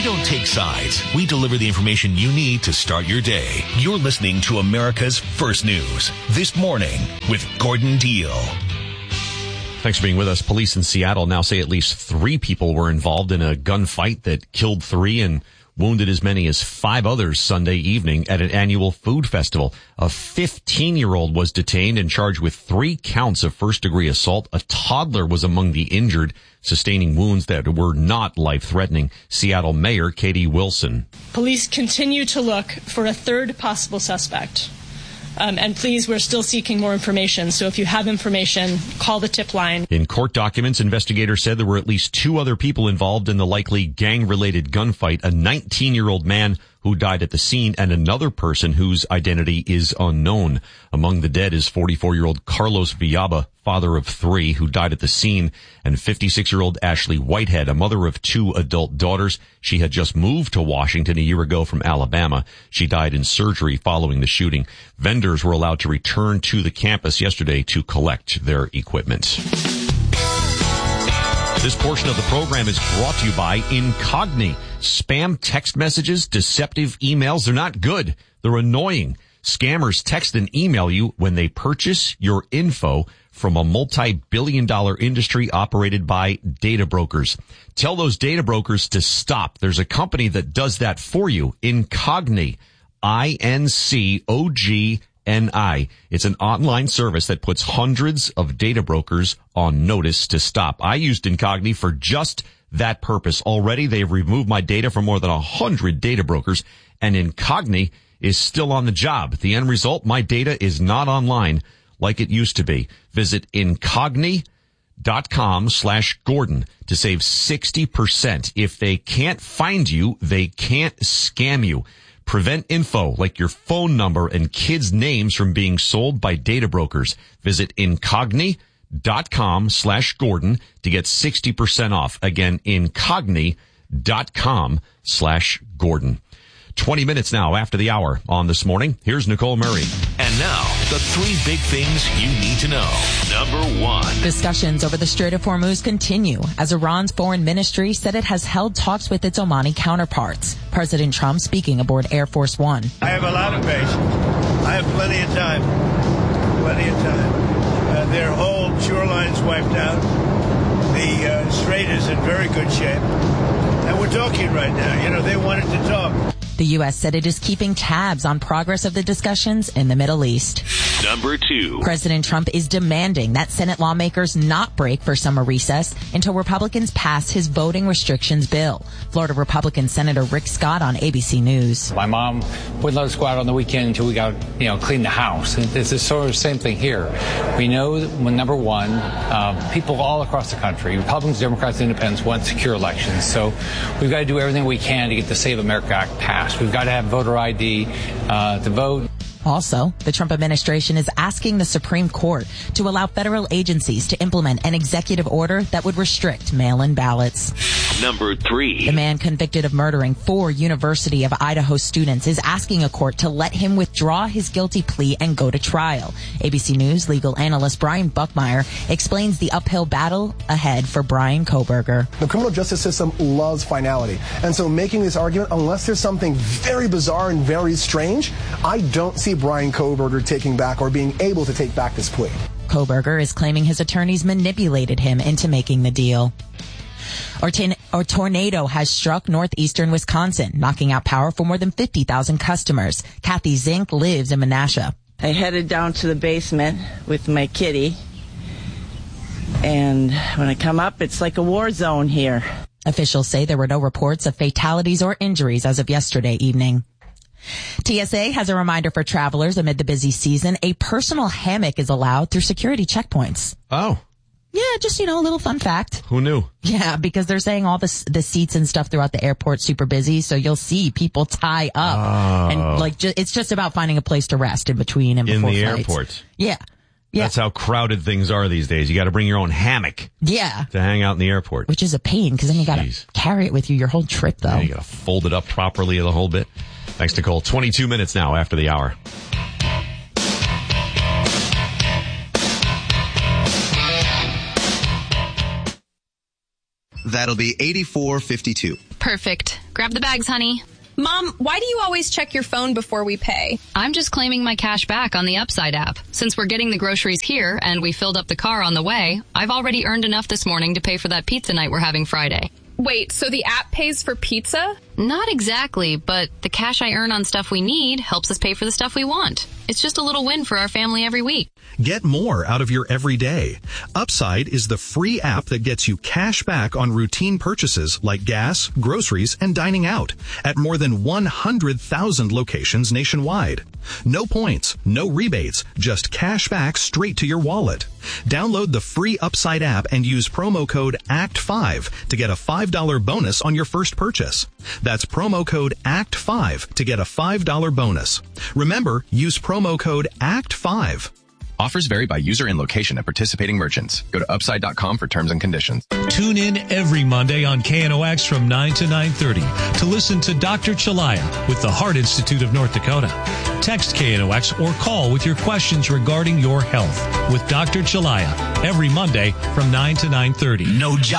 We don't take sides. We deliver the information you need to start your day. You're listening to America's First News This Morning with Gordon Deal. Thanks for being with us. Police in Seattle now say at least 3 people were involved in a gunfight that killed 3 and wounded as many as 5 others Sunday evening at an annual food festival. A 15-year-old was detained and charged with 3 counts of first-degree assault. A toddler was among the injured, sustaining wounds that were not life-threatening. Seattle Mayor Katie Wilson. Police continue to look for a third possible suspect. And please, we're still seeking more information. So if you have information, call the tip line. In court documents, investigators said there were at least 2 other people involved in the likely gang-related gunfight, a 19-year-old man who died at the scene and another person whose identity is unknown. Among the dead is 44-year-old Carlos Villaba, father of 3, who died at the scene, and 56-year-old Ashley Whitehead, a mother of 2 adult daughters. She had just moved to Washington a year ago from Alabama. She died in surgery following the shooting. Vendors were allowed to return to the campus yesterday to collect their equipment. This portion of the program is brought to you by Incogni. Spam text messages, deceptive emails, they're not good. They're annoying. Scammers text and email you when they purchase your info from a multi-billion-dollar industry operated by data brokers. Tell those data brokers to stop. There's a company that does that for you. Incogni. INCOGNI. It's an online service that puts hundreds of data brokers on notice to stop. I used Incogni for just that purpose. Already they've removed my data from more than 100 data brokers, and Incogni is still on the job. The end result, my data is not online like it used to be. Visit Incogni.com/Gordon to save 60%. If they can't find you, they can't scam you. Prevent info like your phone number and kids' names from being sold by data brokers. Visit Incogni.com/Gordon to get 60% off. Again, Incogni.com/Gordon. 20 minutes now after the hour on This Morning. Here's Nicole Murray. And now, the 3 big things you need to know. Number 1. Discussions over the Strait of Hormuz continue as Iran's foreign ministry said it has held talks with its Omani counterparts. President Trump speaking aboard Air Force One. I have a lot of patience. I have plenty of time. Their whole shoreline's wiped out. The strait is in very good shape. And we're talking right now. You know, they wanted to talk. The U.S. said it is keeping tabs on progress of the discussions in the Middle East. Number 2. President Trump is demanding that Senate lawmakers not break for summer recess until Republicans pass his voting restrictions bill. Florida Republican Senator Rick Scott on ABC News. My mom wouldn't let us go out on the weekend until we got, clean the house. It's the sort of same thing here. We know that, number one, people all across the country, Republicans, Democrats, Independents, want secure elections. So we've got to do everything we can to get the Save America Act passed. We've got to have voter ID to vote. Also, the Trump administration is asking the Supreme Court to allow federal agencies to implement an executive order that would restrict mail-in ballots. Number 3. The man convicted of murdering 4 University of Idaho students is asking a court to let him withdraw his guilty plea and go to trial. ABC News legal analyst Brian Buckmeyer explains the uphill battle ahead for Bryan Kohberger. The criminal justice system loves finality. And so making this argument, unless there's something very bizarre and very strange, I don't see Bryan Kohberger taking back or being able to take back this plea. Kohberger is claiming his attorneys manipulated him into making the deal. A tornado has struck northeastern Wisconsin, knocking out power for more than 50,000 customers. Kathy Zink lives in Menasha. I headed down to the basement with my kitty, and when I come up, it's like a war zone here. Officials say there were no reports of fatalities or injuries as of yesterday evening. TSA has a reminder for travelers amid the busy season. A personal hammock is allowed through security checkpoints. Oh. Yeah, just, a little fun fact. Who knew? Yeah, because they're saying all the seats and stuff throughout the airport super busy, so you'll see people tie up. Oh. And, it's just about finding a place to rest in between and before flights. In the airport. Yeah. Yeah. That's how crowded things are these days. You got to bring your own hammock. Yeah. To hang out in the airport. Which is a pain, because then you got to carry it with you your whole trip, though. Yeah, you got to fold it up properly the whole bit. Thanks, Nicole. 22 minutes now after the hour. That'll be 84.52. Perfect. Grab the bags, honey. Mom, why do you always check your phone before we pay? I'm just claiming my cash back on the Upside app. Since we're getting the groceries here and we filled up the car on the way, I've already earned enough this morning to pay for that pizza night we're having Friday. Wait, so the app pays for pizza? Not exactly, but the cash I earn on stuff we need helps us pay for the stuff we want. It's just a little win for our family every week. Get more out of your everyday. Upside is the free app that gets you cash back on routine purchases like gas, groceries, and dining out at more than 100,000 locations nationwide. No points, no rebates, just cash back straight to your wallet. Download the free Upside app and use promo code ACT5 to get a $5 bonus on your first purchase. That's promo code ACT5 to get a $5 bonus. Remember, use promo code ACT5. Offers vary by user and location at participating merchants. Go to upside.com for terms and conditions. Tune in every Monday on KNOX from 9 to 9:30 to listen to Dr. Chalaya with the Heart Institute of North Dakota. Text KNOX or call with your questions regarding your health with Dr. Chalaya every Monday from 9 to 9:30. No job.